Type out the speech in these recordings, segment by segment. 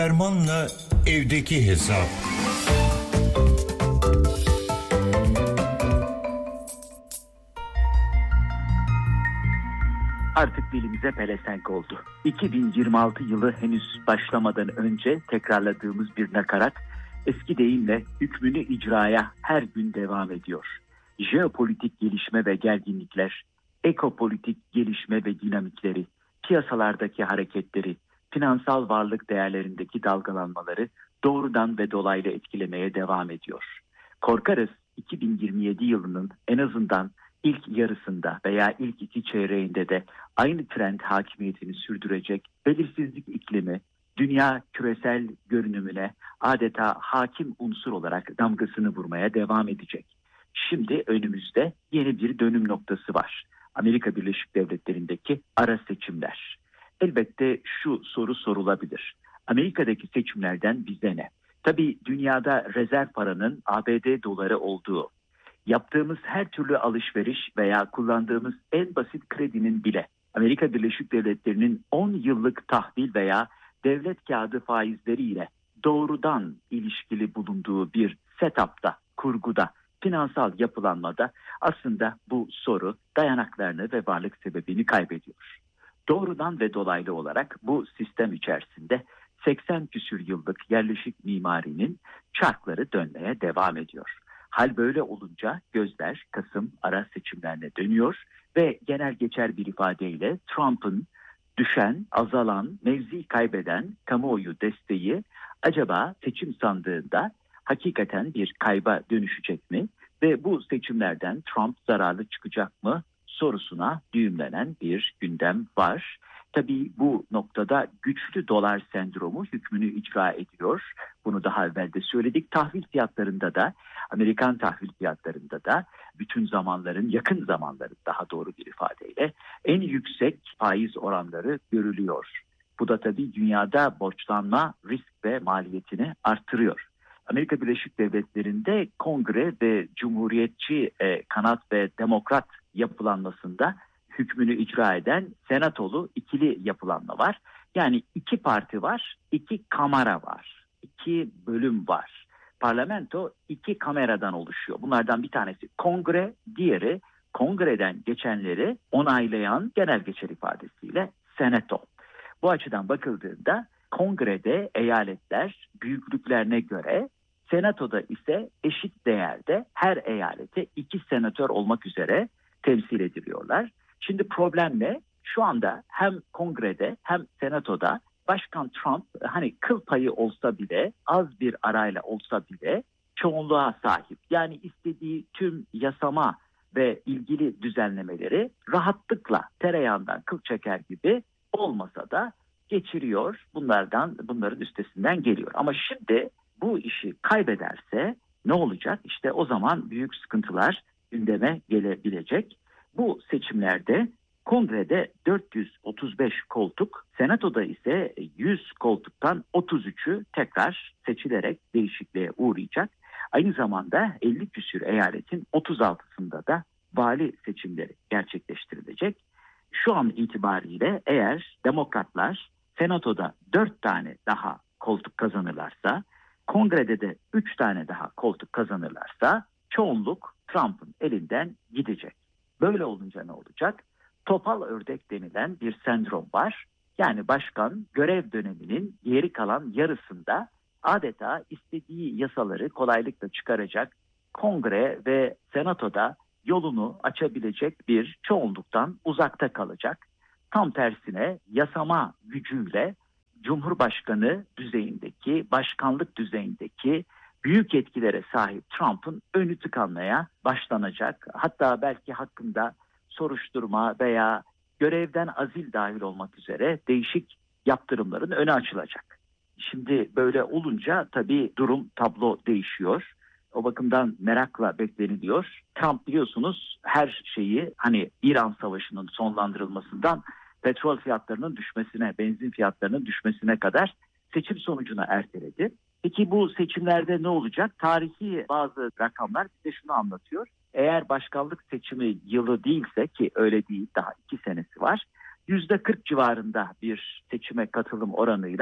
Erman'la evdeki hesap. Artık dilimize pelesenk oldu. 2026 yılı henüz başlamadan önce tekrarladığımız bir nakarat eski deyimle hükmünü icraya her gün devam ediyor. Jeopolitik gelişme ve gerginlikler, ekopolitik gelişme ve dinamikleri, piyasalardaki hareketleri, finansal varlık değerlerindeki dalgalanmaları doğrudan ve dolaylı etkilemeye devam ediyor. Korkarız 2027 yılının en azından ilk yarısında veya ilk iki çeyreğinde de aynı trend hakimiyetini sürdürecek belirsizlik iklimi dünya küresel görünümüne adeta hakim unsur olarak damgasını vurmaya devam edecek. Şimdi önümüzde yeni bir dönüm noktası var. Amerika Birleşik Devletleri'ndeki ara seçimler. Elbette şu soru sorulabilir. Amerika'daki seçimlerden bize ne? Tabii dünyada rezerv paranın ABD doları olduğu, yaptığımız her türlü alışveriş veya kullandığımız en basit kredinin bile Amerika Birleşik Devletleri'nin 10 yıllık tahvil veya devlet kağıdı faizleriyle doğrudan ilişkili bulunduğu bir setup'ta, kurguda, finansal yapılanmada aslında bu soru dayanaklarını ve varlık sebebini kaybediyor. Doğrudan ve dolaylı olarak bu sistem içerisinde 80 küsür yıllık yerleşik mimarinin çarkları dönmeye devam ediyor. Hal böyle olunca gözler Kasım ara seçimlerine dönüyor ve genel geçer bir ifadeyle Trump'ın düşen, azalan, mevzi kaybeden kamuoyu desteği acaba seçim sandığında hakikaten bir kayba dönüşecek mi? Ve bu seçimlerden Trump zararlı çıkacak mı sorusuna düğümlenen bir gündem var. Tabii bu noktada güçlü dolar sendromu hükmünü icra ediyor. Bunu daha evvel de söyledik. Tahvil fiyatlarında da, Amerikan tahvil fiyatlarında da bütün zamanların, yakın zamanların daha doğru bir ifadeyle en yüksek faiz oranları görülüyor. Bu da tabii dünyada borçlanma risk ve maliyetini arttırıyor. Amerika Birleşik Devletleri'nde kongre ve cumhuriyetçi kanat ve demokrat yapılanmasında hükmünü icra eden senatolu ikili yapılanma var. Yani iki parti var, iki kamera var, iki bölüm var. Parlamento iki kameradan oluşuyor. Bunlardan bir tanesi kongre, diğeri kongreden geçenleri onaylayan genel geçer ifadesiyle senato. Bu açıdan bakıldığında kongrede eyaletler büyüklüklerine göre, senatoda ise eşit değerde her eyalete 2 senatör olmak üzere temsil ediliyorlar. Şimdi problem ne? Şu anda hem kongrede hem senatoda Başkan Trump hani kıl payı olsa bile, az bir arayla olsa bile çoğunluğa sahip. Yani istediği tüm yasama ve ilgili düzenlemeleri rahatlıkla tereyağından kıl çeker gibi olmasa da geçiriyor. Bunların üstesinden geliyor. Ama şimdi bu işi kaybederse ne olacak? İşte o zaman büyük sıkıntılar gündeme gelebilecek. Bu seçimlerde kongrede 435 koltuk, senatoda ise 100 koltuktan 33'ü tekrar seçilerek değişikliğe uğrayacak. Aynı zamanda 50 küsür eyaletin 36'sında da vali seçimleri gerçekleştirilecek. Şu an itibariyle eğer demokratlar senatoda 4 tane daha koltuk kazanırlarsa, kongrede de 3 tane daha koltuk kazanırlarsa çoğunluk Trump'ın elinden gidecek. Böyle olunca ne olacak? Topal ördek denilen bir sendrom var. Yani başkan görev döneminin geri kalan yarısında adeta istediği yasaları kolaylıkla çıkaracak, kongre ve senatoda yolunu açabilecek bir çoğunluktan uzakta kalacak. Tam tersine yasama gücüyle Cumhurbaşkanı düzeyindeki, başkanlık düzeyindeki büyük yetkilere sahip Trump'ın önü tıkanmaya başlanacak. Hatta belki hakkında soruşturma veya görevden azil dahil olmak üzere değişik yaptırımların önü açılacak. Şimdi böyle olunca tabii tablo değişiyor. O bakımdan merakla bekleniliyor. Trump biliyorsunuz her şeyi hani İran Savaşı'nın sonlandırılmasından petrol fiyatlarının düşmesine, benzin fiyatlarının düşmesine kadar seçim sonucuna erteledi. Peki bu seçimlerde ne olacak? Tarihi bazı rakamlar bize şunu anlatıyor. Eğer başkanlık seçimi yılı değilse, ki öyle değil, daha 2 senesi var, %40 civarında bir seçime katılım oranıyla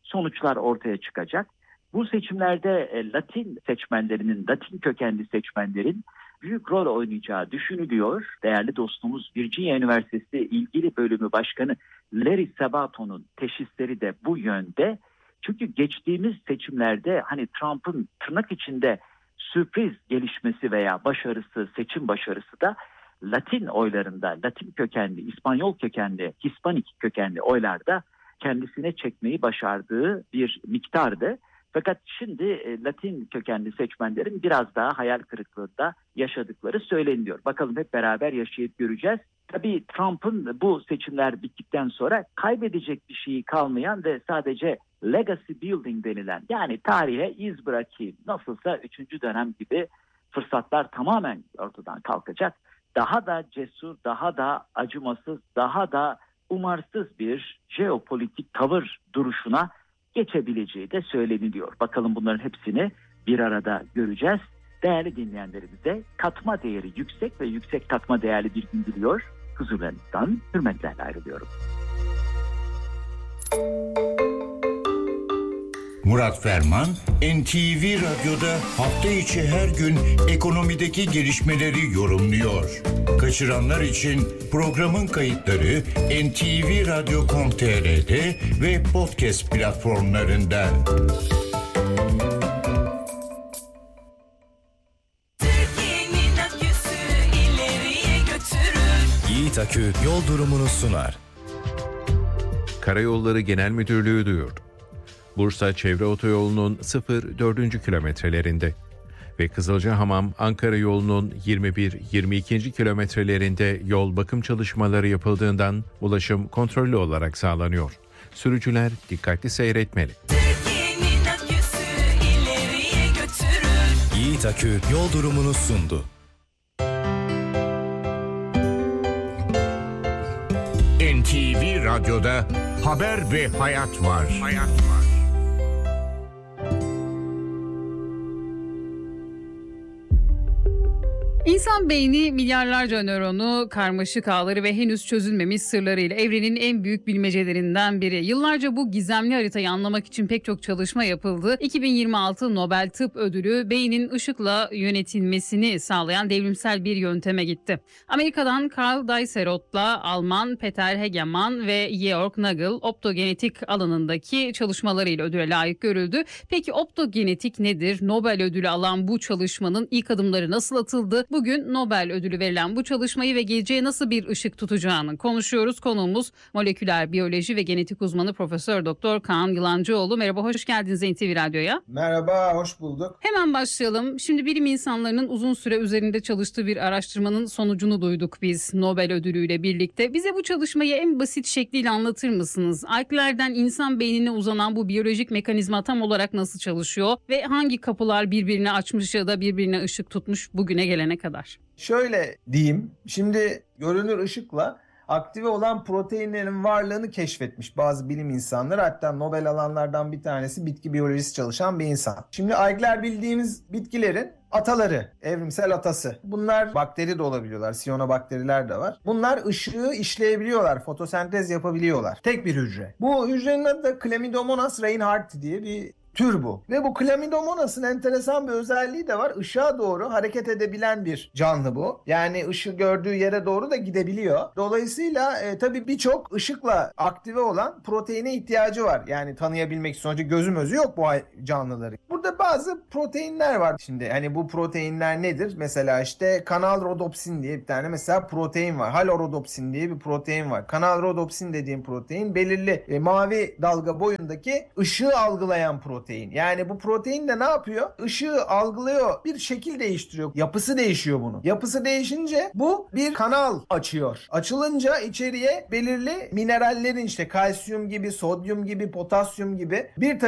sonuçlar ortaya çıkacak. Bu seçimlerde Latin seçmenlerinin, Latin kökenli seçmenlerin büyük rol oynayacağı düşünülüyor. Değerli dostumuz Virginia Üniversitesi İlgili Bölümü Başkanı Larry Sabato'nun teşhisleri de bu yönde. Çünkü geçtiğimiz seçimlerde hani Trump'ın tırnak içinde sürpriz gelişmesi veya başarısı, seçim başarısı da Latin oylarında, Latin kökenli, İspanyol kökenli, Hispanik kökenli oylarda kendisine çekmeyi başardığı bir miktardı. Fakat şimdi Latin kökenli seçmenlerin biraz daha hayal kırıklığında yaşadıkları söyleniyor. Bakalım hep beraber yaşayıp göreceğiz. Tabii Trump'ın bu seçimler bittikten sonra kaybedecek bir şeyi kalmayan ve sadece legacy building denilen, yani tarihe iz bırakayım, nasılsa 3. dönem gibi fırsatlar tamamen ortadan kalkacak. Daha da cesur, daha da acımasız, daha da umarsız bir jeopolitik tavır duruşuna geçebileceği de söyleniliyor. Bakalım bunların hepsini bir arada göreceğiz. Değerli dinleyenlerimize katma değeri yüksek ve yüksek katma değerli bir gün diliyor. Huzurlarınızdan hürmetlerle ayrılıyorum. Murat Ferman, NTV Radyo'da hafta içi her gün ekonomideki gelişmeleri yorumluyor. Kaçıranlar için programın kayıtları ntvradio.com.tr'de ve podcast platformlarında. Türkiye'nin aküsü ileriye götürür. Yiğit Akü yol durumunu sunar. Karayolları Genel Müdürlüğü duyurdu. Bursa Çevre Otoyolu'nun 0-4. kilometrelerinde ve Kızılcahamam Ankara yolunun 21-22. kilometrelerinde yol bakım çalışmaları yapıldığından ulaşım kontrollü olarak sağlanıyor. Sürücüler dikkatli seyretmeli. Türkiye'nin aküsü ileriye götürür. Yiğit Akü yol durumunu sundu. NTV Radyo'da haber ve hayat var. İnsan beyni milyarlarca nöronu, karmaşık ağları ve henüz çözülmemiş sırlarıyla evrenin en büyük bilmecelerinden biri. Yıllarca bu gizemli haritayı anlamak için pek çok çalışma yapıldı. 2026 Nobel Tıp Ödülü beynin ışıkla yönetilmesini sağlayan devrimsel bir yönteme gitti. Amerika'dan Carl Deiserot'la Alman Peter Hegemann ve Georg Nagel optogenetik alanındaki çalışmalarıyla ödüle layık görüldü. Peki optogenetik nedir? Nobel ödülü alan bu çalışmanın ilk adımları nasıl atıldı? Bugün Nobel ödülü verilen bu çalışmayı ve geleceğe nasıl bir ışık tutacağını konuşuyoruz. Konuğumuz moleküler biyoloji ve genetik uzmanı Profesör Doktor Kaan Yılancıoğlu. Merhaba, hoş geldiniz NTV Radyo'ya. Merhaba, hoş bulduk. Hemen başlayalım. Şimdi bilim insanlarının uzun süre üzerinde çalıştığı bir araştırmanın sonucunu duyduk biz Nobel ödülüyle birlikte. Bize bu çalışmayı en basit şekliyle anlatır mısınız? Alglerden insan beynine uzanan bu biyolojik mekanizma tam olarak nasıl çalışıyor ve hangi kapılar birbirine açmış ya da birbirine ışık tutmuş bugüne gelene kadar? Şöyle diyeyim, şimdi görünür ışıkla aktive olan proteinlerin varlığını keşfetmiş bazı bilim insanları. Hatta Nobel alanlardan bir tanesi bitki biyolojisi çalışan bir insan. Şimdi algler bildiğimiz bitkilerin ataları, evrimsel atası. Bunlar bakteri de olabiliyorlar, siyanobakteriler de var. Bunlar ışığı işleyebiliyorlar, fotosentez yapabiliyorlar. Tek bir hücre. Bu hücrenin adı da Chlamydomonas reinhardti diye bir tür bu. Ve bu Chlamydomonas'ın enteresan bir özelliği de var. Işığa doğru hareket edebilen bir canlı bu. Yani ışığı gördüğü yere doğru da gidebiliyor. Dolayısıyla tabii birçok ışıkla aktive olan proteine ihtiyacı var. Yani tanıyabilmek için. Sonuçta gözü mözü yok bu canlıların. Burada bazı proteinler var. Şimdi hani bu proteinler nedir? Mesela işte kanal rodopsin diye bir tane mesela protein var. Halorodopsin diye bir protein var. Kanal rodopsin dediğim protein belirli mavi dalga boyundaki ışığı algılayan protein. Yani bu protein de ne yapıyor? Işığı algılıyor, bir şekil değiştiriyor. Yapısı değişiyor bunun. Yapısı değişince bu bir kanal açıyor. Açılınca içeriye belirli minerallerin işte kalsiyum gibi, sodyum gibi, potasyum gibi bir takım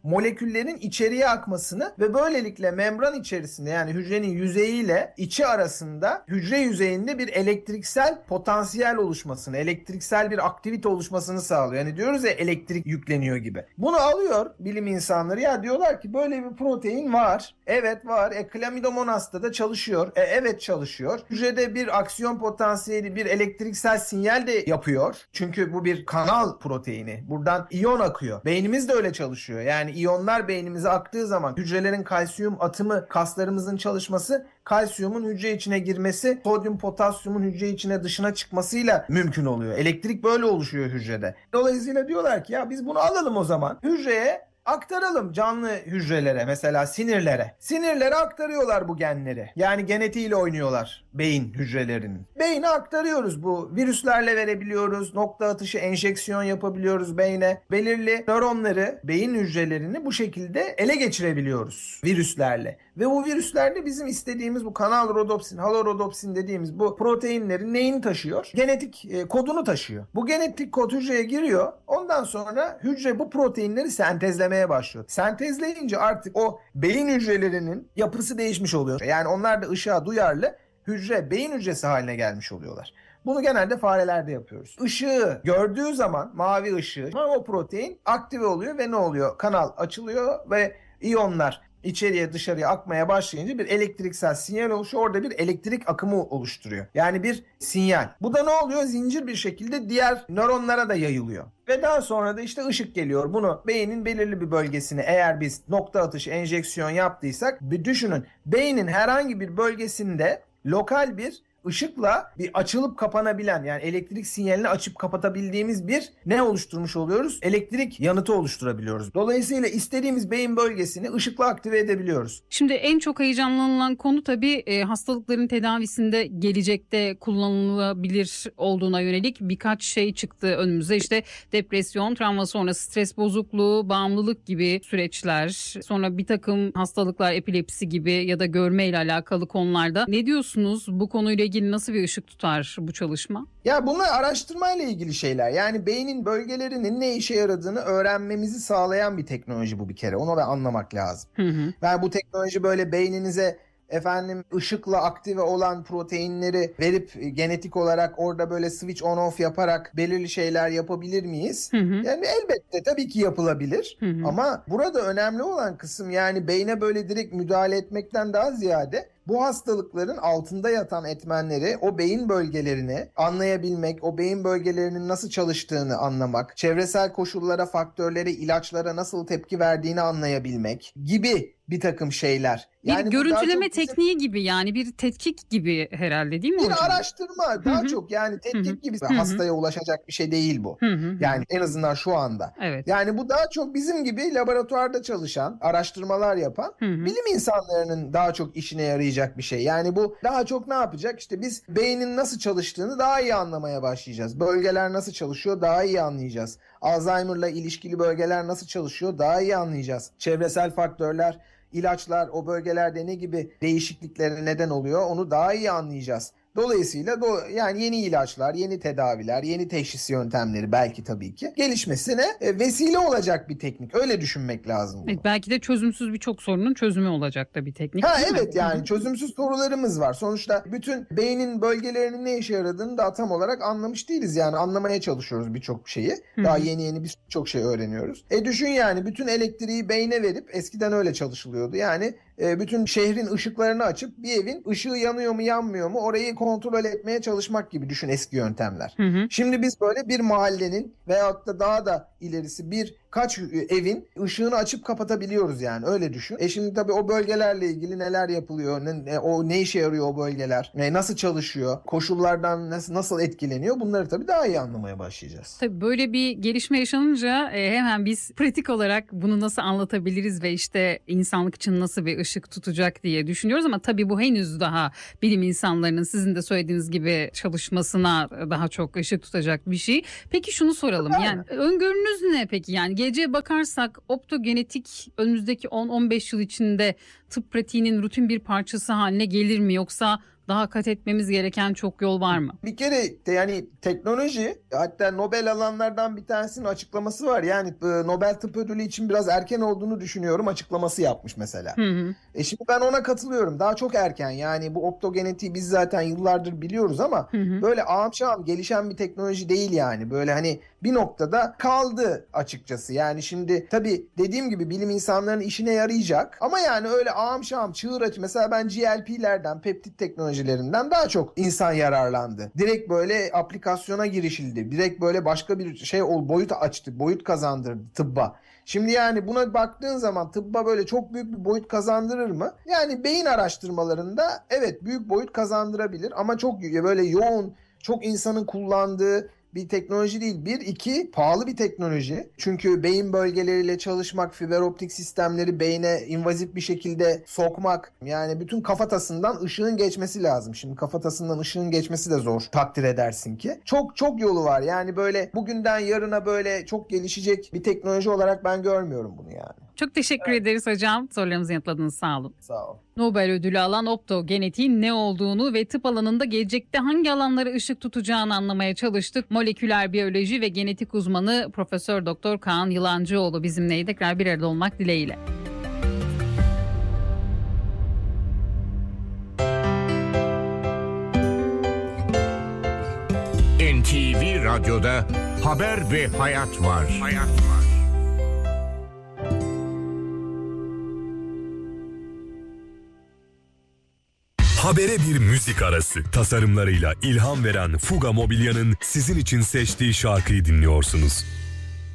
moleküllerin içeriye akmasını ve böylelikle membran içerisinde, yani hücrenin yüzeyiyle içi arasında, hücre yüzeyinde bir elektriksel potansiyel oluşmasını, elektriksel bir aktivite oluşmasını sağlıyor. Yani diyoruz ya, elektrik yükleniyor gibi. Bunu alıyor bilim insanları, ya diyorlar ki böyle bir protein var. Evet var. Chlamydomonas'ta da çalışıyor. Evet çalışıyor. Hücrede bir aksiyon potansiyeli, bir elektriksel sinyal de yapıyor. Çünkü bu bir kanal proteini. Buradan iyon akıyor. Beynimiz de öyle çalışıyor. Yani iyonlar beynimize aktığı zaman hücrelerin kalsiyum atımı, kaslarımızın çalışması, kalsiyumun hücre içine girmesi, sodyum potasyumun hücre içine dışına çıkmasıyla mümkün oluyor. Elektrik böyle oluşuyor hücrede. Dolayısıyla diyorlar ki ya biz bunu alalım o zaman. Hücreye aktaralım, canlı hücrelere, mesela sinirlere. Sinirlere aktarıyorlar bu genleri. Yani genetiğiyle oynuyorlar beyin hücrelerinin. Beyne aktarıyoruz bu. Virüslerle verebiliyoruz. Nokta atışı enjeksiyon yapabiliyoruz beyne. Belirli nöronları, beyin hücrelerini bu şekilde ele geçirebiliyoruz virüslerle. Ve bu virüslerde bizim istediğimiz bu kanal rodopsin, halorodopsin dediğimiz bu proteinlerin neyini taşıyor? Genetik kodunu taşıyor. Bu genetik kod hücreye giriyor. Ondan sonra hücre bu proteinleri sentezlemeye başlıyor. Sentezleyince artık o beyin hücrelerinin yapısı değişmiş oluyor. Yani onlar da ışığa duyarlı hücre, beyin hücresi haline gelmiş oluyorlar. Bunu genelde farelerde yapıyoruz. Işığı gördüğü zaman, mavi ışığı, o protein aktive oluyor ve ne oluyor? Kanal açılıyor ve iyonlar içeriye dışarıya akmaya başlayınca bir elektriksel sinyal oluşuyor. Orada bir elektrik akımı oluşturuyor. Yani bir sinyal. Bu da ne oluyor? Zincir bir şekilde diğer nöronlara da yayılıyor. Ve daha sonra da işte ışık geliyor. Bunu beynin belirli bir bölgesine eğer biz nokta atışı enjeksiyon yaptıysak, bir düşünün. Beynin herhangi bir bölgesinde lokal bir ışıkla bir açılıp kapanabilen, yani elektrik sinyalini açıp kapatabildiğimiz bir ne oluşturmuş oluyoruz? Elektrik yanıtı oluşturabiliyoruz. Dolayısıyla istediğimiz beyin bölgesini ışıkla aktive edebiliyoruz. Şimdi en çok heyecanlanılan konu tabii hastalıkların tedavisinde gelecekte kullanılabilir olduğuna yönelik birkaç şey çıktı önümüze. İşte depresyon, travma sonrası stres bozukluğu, bağımlılık gibi süreçler, sonra bir takım hastalıklar, epilepsi gibi ya da görme ile alakalı konularda. Ne diyorsunuz? Bu konuyla ilgili nasıl bir ışık tutar bu çalışma? Ya bunlar araştırmayla ilgili şeyler. Yani beynin bölgelerinin ne işe yaradığını öğrenmemizi sağlayan bir teknoloji bu bir kere. Onu da anlamak lazım. Yani bu teknoloji böyle beyninize ışıkla aktive olan proteinleri verip genetik olarak orada böyle switch on off yaparak belirli şeyler yapabilir miyiz? Yani elbette tabii ki yapılabilir. Ama burada önemli olan kısım, yani beyne böyle direkt müdahale etmekten daha ziyade bu hastalıkların altında yatan etmenleri, o beyin bölgelerini anlayabilmek, o beyin bölgelerinin nasıl çalıştığını anlamak, çevresel koşullara, faktörlere, ilaçlara nasıl tepki verdiğini anlayabilmek gibi bir takım şeyler. Yani bir görüntüleme tekniği gibi, yani bir tetkik gibi herhalde, değil mi hocam? Bir araştırma daha çok, yani tetkik gibi. Hastaya ulaşacak bir şey değil bu. Yani en azından şu anda. Evet. Yani bu daha çok bizim gibi laboratuvarda çalışan, araştırmalar yapan bilim insanlarının daha çok işine yarayacak bir şey. Yani bu daha çok ne yapacak? İşte biz beynin nasıl çalıştığını daha iyi anlamaya başlayacağız. Bölgeler nasıl çalışıyor daha iyi anlayacağız. Alzheimer'la ilişkili bölgeler nasıl çalışıyor daha iyi anlayacağız. Çevresel faktörler, İlaçlar o bölgelerde ne gibi değişikliklere neden oluyor onu daha iyi anlayacağız. Dolayısıyla yani yeni ilaçlar, yeni tedaviler, yeni teşhis yöntemleri belki tabii ki gelişmesine vesile olacak bir teknik. Öyle düşünmek lazım bunu. Evet, belki de çözümsüz birçok sorunun çözümü olacak da bir teknik. Evet, yani çözümsüz sorularımız var. Sonuçta bütün beynin bölgelerinin ne işe yaradığını da tam olarak anlamış değiliz. Yani anlamaya çalışıyoruz birçok şeyi. Daha yeni birçok şey öğreniyoruz. Düşün yani, bütün elektriği beyne verip, eskiden öyle çalışılıyordu. Yani bütün şehrin ışıklarını açıp bir evin ışığı yanıyor mu yanmıyor mu orayı kontrol etmeye çalışmak gibi düşün eski yöntemler. Şimdi biz böyle bir mahallenin veyahut da daha da ilerisi birkaç evin ışığını açıp kapatabiliyoruz, yani öyle düşün. Şimdi tabii o bölgelerle ilgili neler yapılıyor, ne işe yarıyor o bölgeler, nasıl çalışıyor, koşullardan nasıl etkileniyor, bunları tabii daha iyi anlamaya başlayacağız. Tabii böyle bir gelişme yaşanınca hemen biz pratik olarak bunu nasıl anlatabiliriz ve işte insanlık için nasıl bir ışık tutacak diye düşünüyoruz, ama tabii bu henüz daha bilim insanlarının sizin de söylediğiniz gibi çalışmasına daha çok ışık tutacak bir şey. Peki şunu soralım, yani öngörünüz ne peki? Yani geleceğe bakarsak optogenetik önümüzdeki 10-15 yıl içinde tıp pratiğinin rutin bir parçası haline gelir mi, yoksa daha kat etmemiz gereken çok yol var mı? Bir kere yani teknoloji, hatta Nobel alanlardan bir tanesinin açıklaması var. Yani Nobel Tıp Ödülü için biraz erken olduğunu düşünüyorum açıklaması yapmış mesela. Şimdi ben ona katılıyorum. Daha çok erken. Yani bu optogenetiği biz zaten yıllardır biliyoruz ama böyle ağam şahım gelişen bir teknoloji değil yani. Böyle hani bir noktada kaldı açıkçası. Yani şimdi tabii dediğim gibi bilim insanlarının işine yarayacak ama yani öyle ağam şahım çığır açı. Mesela ben GLP'lerden, peptit teknolojilerinden daha çok insan yararlandı. Direkt böyle aplikasyona girişildi. Direkt böyle başka bir boyut açtı, boyut kazandırdı tıbba. Şimdi yani buna baktığın zaman tıbba böyle çok büyük bir boyut kazandırır mı? Yani beyin araştırmalarında evet büyük boyut kazandırabilir ama çok böyle yoğun, çok insanın kullandığı bir teknoloji değil. 2 pahalı bir teknoloji. Çünkü beyin bölgeleriyle çalışmak, fiber optik sistemleri beyne invazif bir şekilde sokmak, yani bütün kafatasından ışığın geçmesi lazım. Şimdi kafatasından ışığın geçmesi de zor, takdir edersin ki. Çok yolu var. Yani böyle bugünden yarına böyle çok gelişecek bir teknoloji olarak ben görmüyorum bunu yani. Çok teşekkür ederiz hocam. Sorularımızı yanıtladınız. Sağ olun. Sağ ol. Nobel ödülü alan optogenetiğin ne olduğunu ve tıp alanında gelecekte hangi alanlara ışık tutacağını anlamaya çalıştık. Moleküler biyoloji ve genetik uzmanı Profesör Doktor Kaan Yılancıoğlu bizimleydi. Tekrar bir arada olmak dileğiyle. NTV Radyo'da Haber ve Hayat var. Habere bir müzik arası. Tasarımlarıyla ilham veren Fuga Mobilya'nın sizin için seçtiği şarkıyı dinliyorsunuz.